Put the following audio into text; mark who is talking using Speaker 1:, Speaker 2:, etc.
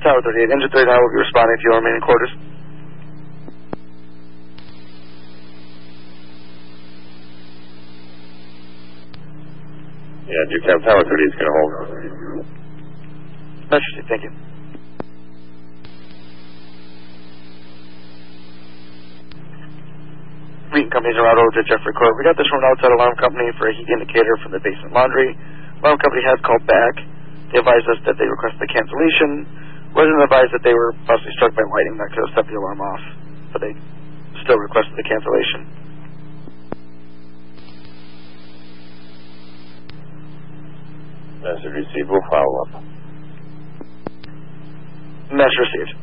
Speaker 1: Tower 38, engine 39 will be responding to your remaining quarters.
Speaker 2: Yeah, Newtown Tower 38 is going to hold.
Speaker 1: Metro, thank you. Fleet Company's around over to Jeffrey Court. We got this from an outside alarm company for a heat indicator from the basement laundry. Alarm company has called back. They advised us that they requested the cancellation. Wasn't advised that they were possibly struck by lightning that could have set the alarm off, but they still requested the cancellation.
Speaker 2: Message received. We'll follow up.
Speaker 1: Message received.